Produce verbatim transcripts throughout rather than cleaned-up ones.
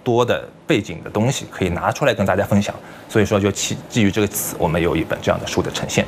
多的背景的东西可以拿出来跟大家分享，所以说就基基于这个词，我们有一本这样的书的呈现。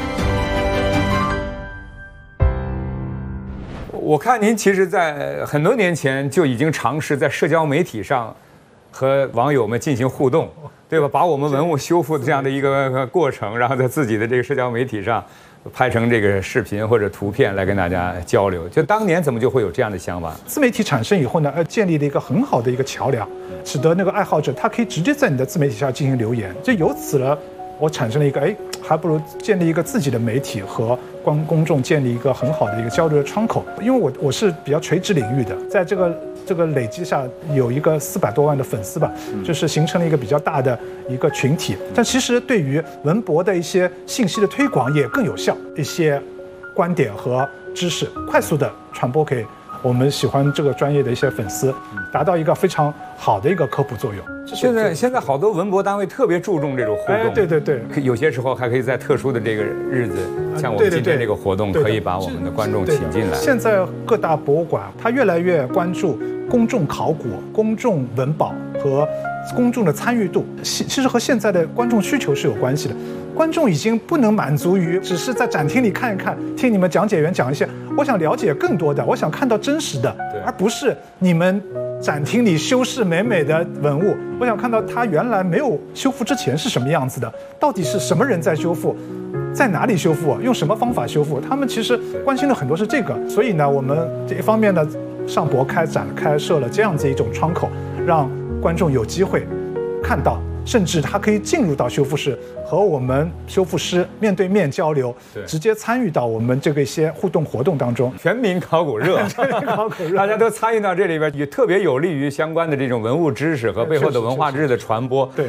我看您其实，在很多年前就已经尝试在社交媒体上和网友们进行互动，对吧？把我们文物修复的这样的一个过程，然后在自己的这个社交媒体上拍成这个视频或者图片来跟大家交流。就当年怎么就会有这样的想法？ 自媒体产生以后呢，呃，建立了一个很好的一个桥梁，使得那个爱好者他可以直接在你的自媒体上进行留言。就由此了，我产生了一个，哎，还不如建立一个自己的媒体和观公众建立一个很好的一个交流的窗口。因为我我是比较垂直领域的，在这个这个累积下有一个四百多万的粉丝吧，就是形成了一个比较大的一个群体。但其实对于文博的一些信息的推广也更有效，一些观点和知识快速的传播给我们喜欢这个专业的一些粉丝，达到一个非常好的一个科普作用。 现在现在好多文博单位特别注重这种互动， 哎，对对对， 有些时候还可以在特殊的这个日子，像我们今天这个活动，可以把我们的观众请进来。 现在各大博物馆它越来越关注公众考古、公众文保和公众的参与度，其其实和现在的观众需求是有关系的。观众已经不能满足于只是在展厅里看一看，听你们讲解员讲一些，我想了解更多的，我想看到真实的，而不是你们展厅里修饰美美的文物，我想看到它原来没有修复之前是什么样子的，到底是什么人在修复，在哪里修复，用什么方法修复，他们其实关心的很多是这个。所以呢，我们这一方面呢，上博开展开设了这样子一种窗口，让观众有机会看到，甚至他可以进入到修复室，和我们修复师面对面交流，直接参与到我们这个一些互动活动当中。 全民考古热， 考古热， 大家都参与到这里边，也特别有利于相关的这种文物知识和背后的文化知识的传播。 对。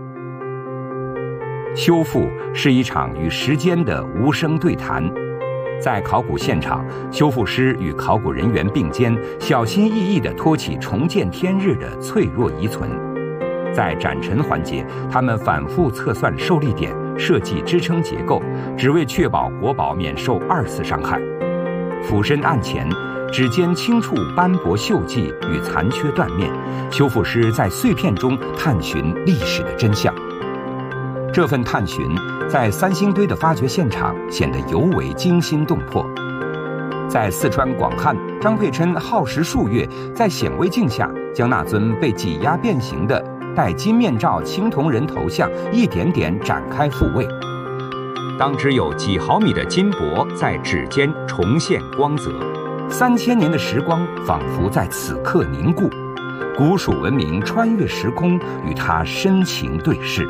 修复是一场与时间的无声对谈，在考古现场，修复师与考古人员并肩，小心翼翼地托起重见天日的脆弱遗存。在展陈环节，他们反复测算受力点，设计支撑结构，只为确保国宝免受二次伤害。俯身案前，指尖轻触斑驳锈迹与残缺断面，修复师在碎片中探寻历史的真相。这份探寻在三星堆的发掘现场显得尤为惊心动魄。在四川广汉，张佩琛耗时数月，在显微镜下将那尊被挤压变形的戴金面罩青铜人头像一点点展开复位。当只有几毫米的金箔在指尖重现光泽，三千年的时光仿佛在此刻凝固，古蜀文明穿越时空，与它深情对视。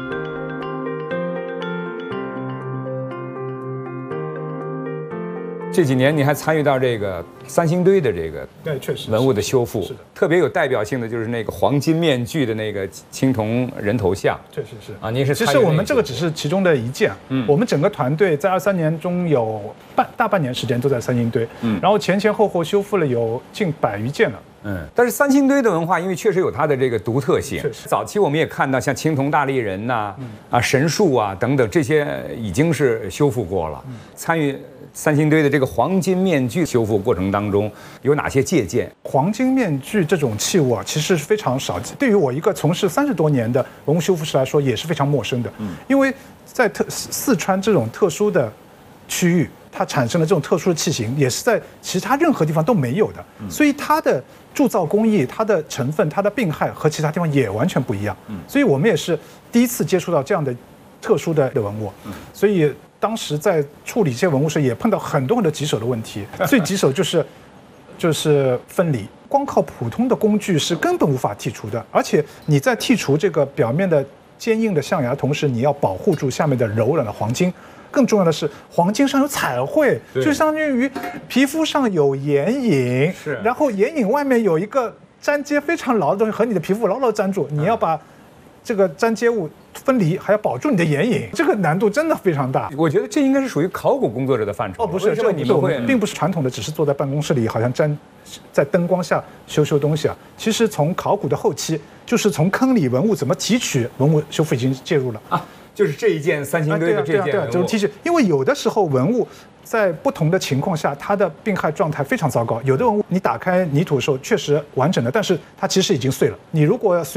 这几年你还参与到这个三星堆的这个对，确实文物的修复， 是的， 特别有代表性的就是那个黄金面具的那个青铜人头像， 确实是啊，您是其实我们这个只是其中的一件，嗯，我们整个团队在二三年中有半大半年时间都在三星堆，嗯，然后前前后后修复了有近百余件了。 嗯，但是三星堆的文化，因为确实有它的这个独特性。早期我们也看到像青铜大立人呐、啊、嗯、啊神树啊等等这些已经是修复过了。嗯、参与三星堆的这个黄金面具修复过程当中，有哪些借鉴？ 黄金面具这种器物啊，其实是非常少见，对于我一个从事三十多年的文物修复师来说，也是非常陌生的。嗯，因为在特四川这种特殊的区域，它产生了这种特殊的器型，也是在其他任何地方都没有的，所以它的铸造工艺、它的成分、它的病害和其他地方也完全不一样。所以我们也是第一次接触到这样的特殊的文物，所以当时在处理这些文物时，也碰到很多很多棘手的问题。最棘手就是就是分离，光靠普通的工具是根本无法剔除的，而且你在剔除这个表面的坚硬的象牙的同时，你要保护住下面的柔软的黄金。更重要的是，黄金上有彩绘，就相当于皮肤上有眼影，是，然后眼影外面有一个粘接非常牢的东西和你的皮肤牢牢粘住，你要把这个粘接物分离，还要保住你的眼影，这个难度真的非常大。 我觉得这应该是属于考古工作者的范畴。 哦，不是，这个你们会并不是传统的，只是坐在办公室里，好像粘在灯光下修修东西啊。其实从考古的后期，就是从坑里文物怎么提取，文物修复已经介入了啊。 就是这一件三星堆的这件文物， 就是提取，因为有的时候文物在不同的情况下，它的病害状态非常糟糕。有的文物你打开泥土的时候确实完整的，但是它其实已经碎了。你如果要随